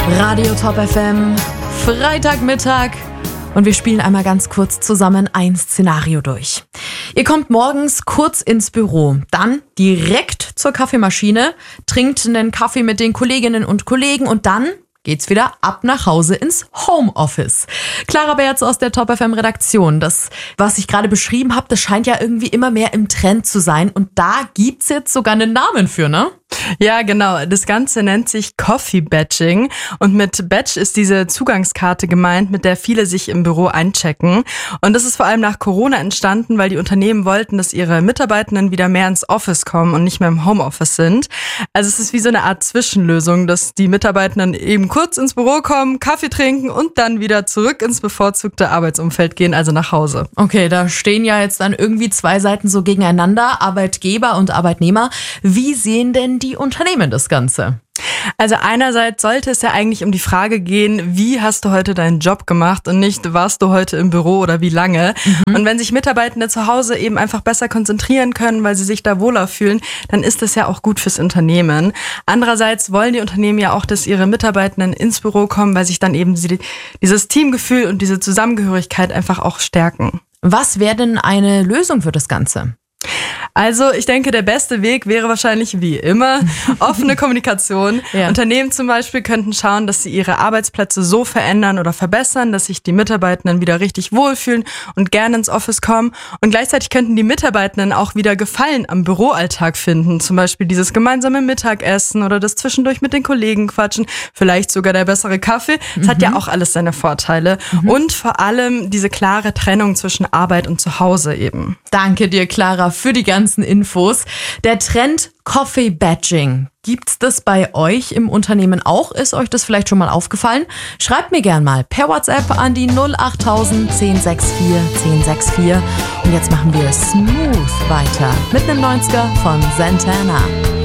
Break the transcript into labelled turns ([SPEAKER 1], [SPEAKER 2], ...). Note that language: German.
[SPEAKER 1] Radio Top FM, Freitagmittag und wir spielen einmal ganz kurz zusammen ein Szenario durch. Ihr kommt morgens kurz ins Büro, dann direkt zur Kaffeemaschine, trinkt einen Kaffee mit den Kolleginnen und Kollegen und dann geht's wieder ab nach Hause ins Homeoffice. Clara Berz aus der Top FM Redaktion. Das, was ich gerade beschrieben habe, das scheint ja irgendwie immer mehr im Trend zu sein und da gibt's jetzt sogar einen Namen für, ne?
[SPEAKER 2] Ja, genau. Das Ganze nennt sich Coffee Badging und mit Badge ist diese Zugangskarte gemeint, mit der viele sich im Büro einchecken. Und das ist vor allem nach Corona entstanden, weil die Unternehmen wollten, dass ihre Mitarbeitenden wieder mehr ins Office kommen und nicht mehr im Homeoffice sind. Also es ist wie so eine Art Zwischenlösung, dass die Mitarbeitenden eben kurz ins Büro kommen, Kaffee trinken und dann wieder zurück ins bevorzugte Arbeitsumfeld gehen, also nach Hause.
[SPEAKER 1] Okay, da stehen ja jetzt dann irgendwie zwei Seiten so gegeneinander, Arbeitgeber und Arbeitnehmer. Wie sehen denn die Unternehmen das Ganze?
[SPEAKER 2] Also einerseits sollte es ja eigentlich um die Frage gehen, wie hast du heute deinen Job gemacht und nicht, warst du heute im Büro oder wie lange? Und wenn sich Mitarbeitende zu Hause eben einfach besser konzentrieren können, weil sie sich da wohler fühlen, dann ist das ja auch gut fürs Unternehmen. Andererseits wollen die Unternehmen ja auch, dass ihre Mitarbeitenden ins Büro kommen, weil sich dann eben dieses Teamgefühl und diese Zusammengehörigkeit einfach auch stärken.
[SPEAKER 1] Was wäre denn eine Lösung für das Ganze?
[SPEAKER 2] Also ich denke, der beste Weg wäre wahrscheinlich wie immer offene Kommunikation.
[SPEAKER 1] Ja.
[SPEAKER 2] Unternehmen zum Beispiel könnten schauen, dass sie ihre Arbeitsplätze so verändern oder verbessern, dass sich die Mitarbeitenden wieder richtig wohlfühlen und gerne ins Office kommen. Und gleichzeitig könnten die Mitarbeitenden auch wieder Gefallen am Büroalltag finden. Zum Beispiel dieses gemeinsame Mittagessen oder das zwischendurch mit den Kollegen quatschen. Vielleicht sogar der bessere Kaffee. Das hat ja auch alles seine Vorteile. Und vor allem diese klare Trennung zwischen Arbeit und Zuhause eben.
[SPEAKER 1] Danke dir, Clara, für die ganzen Infos. Der Trend Coffee Badging. Gibt's das bei euch im Unternehmen auch? Ist euch das vielleicht schon mal aufgefallen? Schreibt mir gern mal per WhatsApp an die 08000 1064 1064. Und jetzt machen wir smooth weiter mit einem 90er von Santana.